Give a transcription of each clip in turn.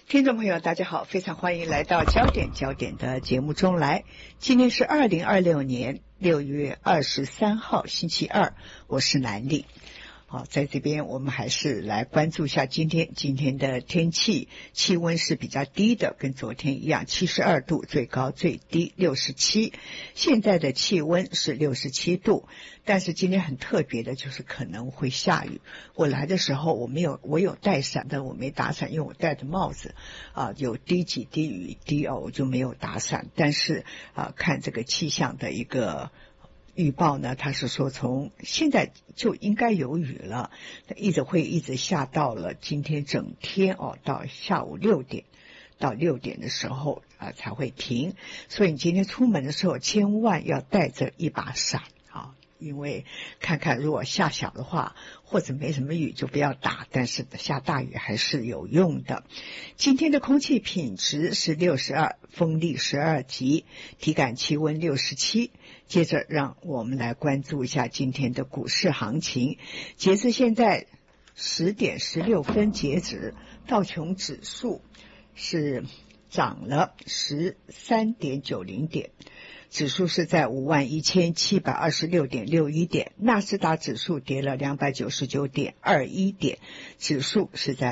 听众朋友大家好，非常欢迎来到焦点的节目中来。今天是2026年6月23号星期二，我是南丽。好，在这边我们还是来关注一下今天的天气，气温是比较低的，跟昨天一样，72度，最高最低67，现在的气温是67度，但是今天很特别的就是可能会下雨。我来的时候我有带伞，但我没打伞，因为我戴着帽子有滴几滴雨滴我就没有打伞。但是看这个气象的一个预报呢，他是说从现在就应该有雨了，一直下到了今天整天到下午6点到6点的时候才会停。所以你今天出门的时候千万要带着一把伞因为看看如果下小的话，或者没什么雨就不要打，但是下大雨还是有用的。今天的空气品质是62，风力12级，体感气温67。接着让我们来关注一下今天的股市行情。截至现在10点16分截止，道琼指数是涨了13.90点，指数是在51,726.61点，纳斯达指数跌了299.21点，指数是在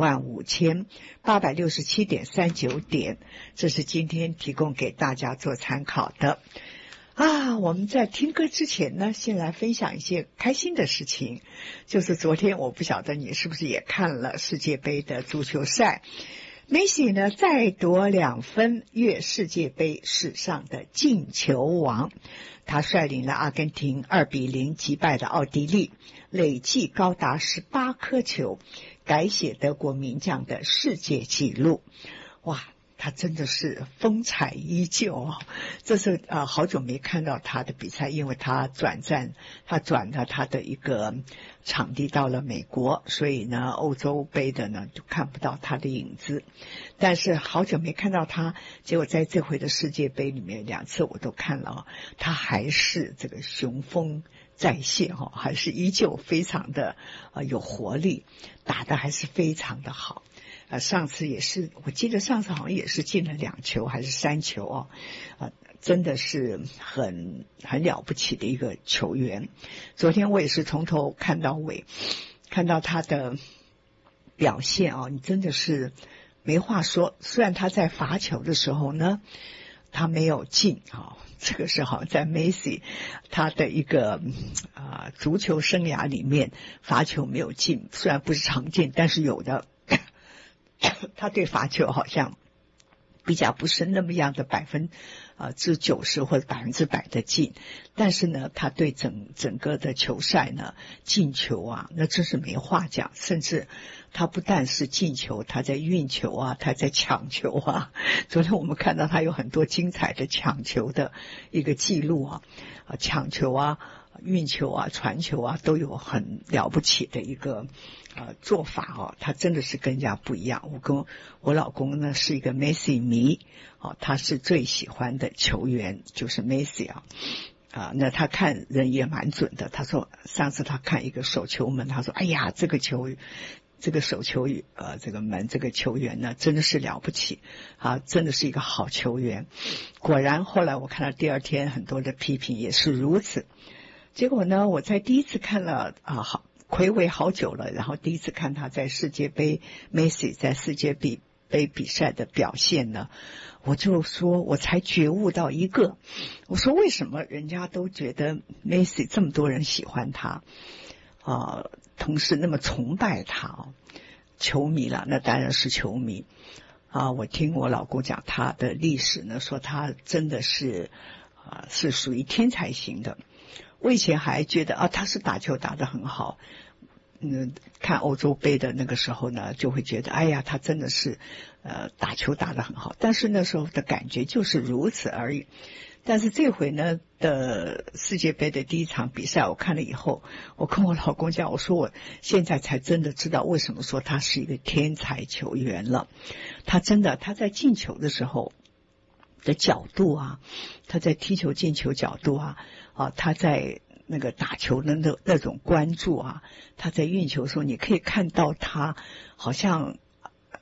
25,867.39点。这是今天提供给大家做参考的。我们在听歌之前呢，先来分享一些开心的事情。就是昨天我不晓得你是不是也看了世界杯的足球赛，梅西呢再夺2分，跃世界杯史上的进球王。他率领了阿根廷2-0击败了奥地利，累计高达18颗球，改写德国名将的世界纪录。哇，他真的是风采依旧这是好久没看到他的比赛，因为他转了他的一个场地到了美国，所以呢欧洲杯的呢就看不到他的影子。但是好久没看到他，结果在这回的世界杯里面2次我都看了他还是这个雄风再现还是依旧非常的有活力，打得还是非常的好。上次也是，我记得上次好像也是进了2球还是3球真的是很了不起的一个球员。昨天我也是从头看到尾，看到他的表现你真的是没话说。虽然他在罚球的时候呢他没有进这个是好像在梅西他的一个足球生涯里面罚球没有进，虽然不是常见，但是有的他对罚球好像比较不是那么样的90%或者100%的进，但是呢他对整个的球赛呢进球那真是没话讲。甚至他不但是进球，他在运球他在抢球昨天我们看到他有很多精彩的抢球的一个记录抢球运球传球都有很了不起的一个做法他真的是跟人家不一样。我跟我老公呢是一个梅西迷他是最喜欢的球员就是梅西那他看人也蛮准的。他说上次他看一个手球门，他说哎呀这个手球这个门这个球员呢真的是了不起真的是一个好球员。果然后来我看到第二天很多的批评也是如此。结果呢我在第一次看了睽违好久了，然后第一次看他在世界杯梅西在世界杯比赛的表现呢，我就说我才觉悟到一个，我说为什么人家都觉得梅西这么多人喜欢他同时那么崇拜他球迷了，那当然是球迷我听我老公讲他的历史呢，说他真的是是属于天才型的。我以前还觉得他是打球打得很好，看欧洲杯的那个时候呢就会觉得哎呀他真的是打球打得很好，但是那时候的感觉就是如此而已。但是这回呢的世界杯的第一场比赛我看了以后，我跟我老公讲，我说我现在才真的知道为什么说他是一个天才球员了。他真的他在进球的时候的角度他在踢球进球角度他在那个打球的那种关注他在运球的时候你可以看到他好像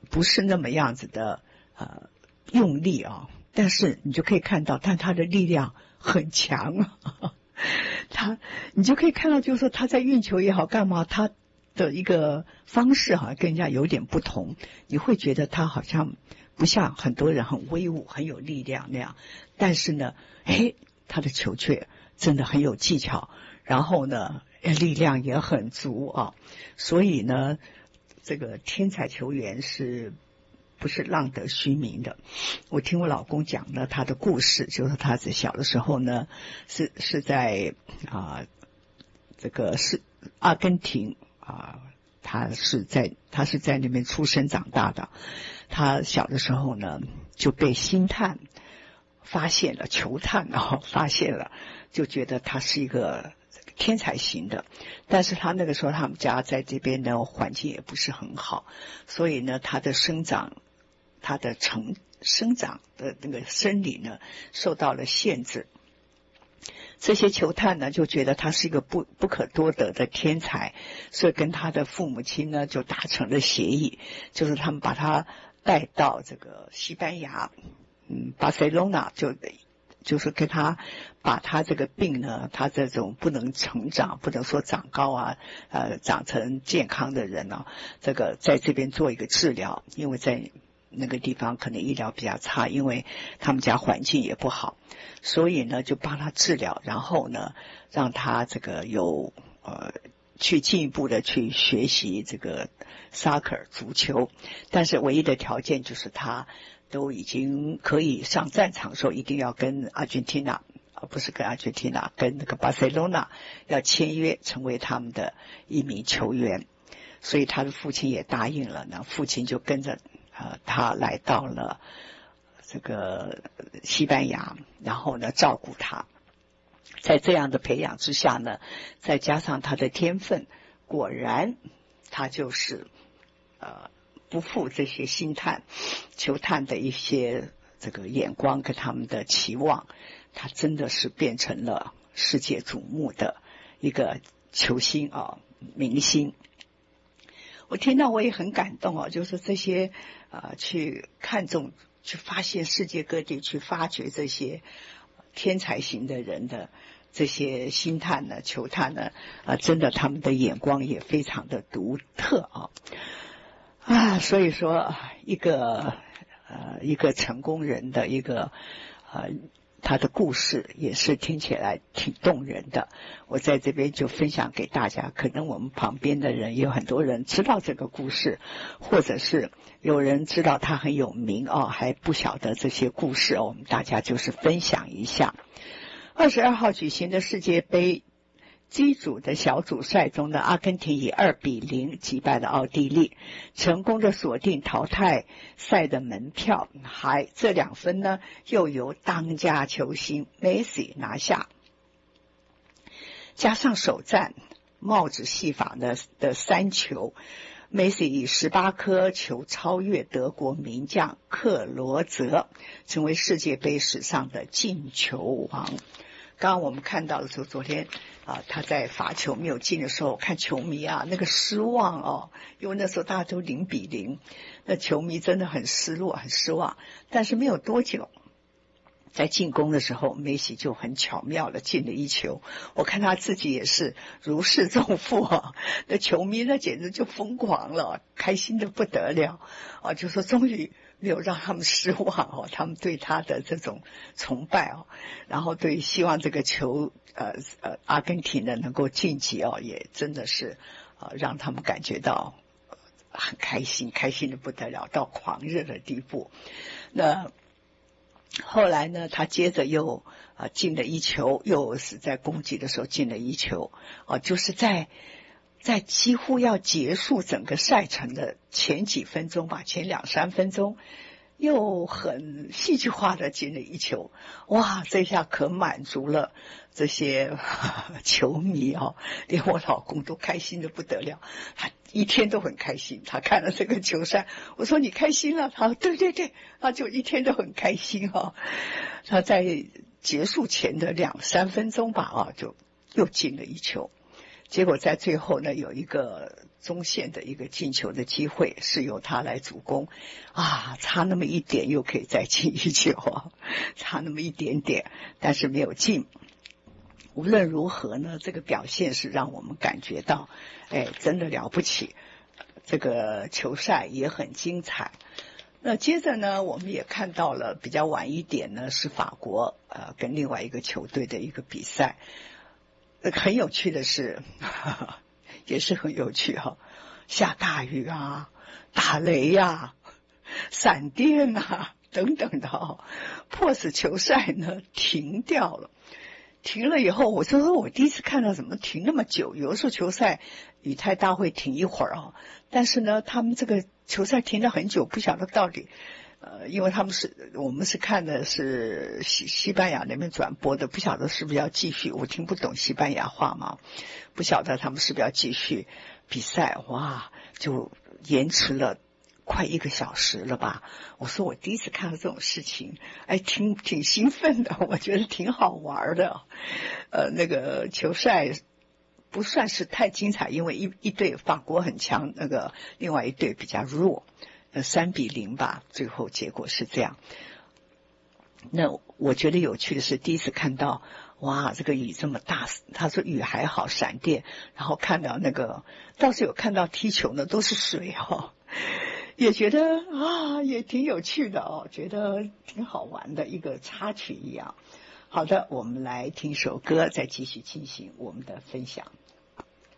不是那么样子的用力啊，但是你就可以看到，但他的力量很强啊。你就可以看到，就是说他在运球也好干嘛，他的一个方式好像跟人家有点不同，你会觉得他好像不像很多人很威武很有力量那样，但是呢他的球却真的很有技巧，然后呢力量也很足啊，所以呢这个天才球员是不是浪得虚名的。我听我老公讲了他的故事，就是他在小的时候呢是在这个是阿根廷他是在那边出生长大的。他小的时候呢就被星探发现了，球探发现了，就觉得他是一个天才型的，但是他那个时候他们家在这边的环境也不是很好，所以呢他的生长的那个生理呢受到了限制。这些球探呢就觉得他是一个不可多得的天才，所以跟他的父母亲呢就达成了协议，就是他们把他带到这个西班牙巴塞隆纳，就是跟他把他这个病呢，他这种不能成长，不能说长高长成健康的人这个在这边做一个治疗，因为在那个地方可能医疗比较差，因为他们家环境也不好，所以呢就帮他治疗，然后呢让他这个有去进一步的去学习这个 soccer 足球，但是唯一的条件就是他都已经可以上战场的时候，一定要跟阿根廷不是跟阿根廷跟那个巴塞罗那要签约，成为他们的一名球员。所以他的父亲也答应了呢，父亲就跟着他来到了这个西班牙，然后呢照顾他。在这样的培养之下呢，再加上他的天分，果然他就是不负这些球探的一些这个眼光跟他们的期望，他真的是变成了世界瞩目的一个球星明星。我听到我也很感动就是这些去看重去发现世界各地去发掘这些天才型的人的这些星探呢球探呢真的他们的眼光也非常的独特所以说一个成功人的一个他的故事也是听起来挺动人的，我在这边就分享给大家。可能我们旁边的人有很多人知道这个故事，或者是有人知道他很有名还不晓得这些故事我们大家就是分享一下。22号举行的世界杯G 组的小组赛中的阿根廷以2-0击败了奥地利，成功的锁定淘汰赛的门票，这2分呢又由当家球星梅西拿下，加上首战帽子戏法的3球，梅西以18颗球超越德国名将克罗泽，成为世界杯史上的进球王。刚刚我们看到的时候，昨天他在罚球没有进的时候，看球迷那个失望因为那时候大家都0-0，那球迷真的很失落很失望。但是没有多久，在进攻的时候，梅西就很巧妙的进了1球，我看他自己也是如释重负那球迷呢简直就疯狂了，开心的不得了就说终于没有让他们失望他们对他的这种崇拜然后对希望这个球阿根廷呢能够晋级也真的是让他们感觉到很开心的不得了，到狂热的地步。那后来呢他接着又进了1球，又是在攻击的时候进了1球就是在几乎要结束整个赛程的前几分钟吧，前2-3分钟又很戏剧化的进了1球，哇，这下可满足了这些球迷连我老公都开心的不得了，他一天都很开心，他看了这个球赛，我说你开心了，他说对对对，他就一天都很开心他在结束前的2-3分钟吧就又进了1球，结果在最后呢有一个中线的一个进球的机会，是由他来主攻啊，差那么一点又可以再进一球啊，差那么一点点，但是没有进。无论如何呢，这个表现是让我们感觉到，真的了不起。这个球赛也很精彩。那接着呢，我们也看到了比较晚一点呢，是法国跟另外一个球队的一个比赛。很有趣的是，也是很有趣哈，下大雨啊，打雷呀、闪电啊等等的迫使球赛呢停掉了。停了以后，我就说我第一次看到怎么停那么久。有的时候球赛雨太大会停一会儿但是呢，他们这个球赛停了很久，不晓得到底因为我们是看的是西班牙那边转播的，不晓得是不是要继续。我听不懂西班牙话嘛，不晓得他们是不是要继续比赛。哇，就延迟了快1个小时了吧？我说我第一次看到这种事情，挺兴奋的，我觉得挺好玩的。那个球赛不算是太精彩，因为一队法国很强，那个另外一队比较弱，3-0吧，最后结果是这样。那我觉得有趣的是，第一次看到哇，这个雨这么大，他说雨还好，闪电，然后看到那个倒是有看到踢球呢，都是水也觉得也挺有趣的觉得挺好玩的一个插曲一样。好的，我们来听首歌，再继续进行我们的分享。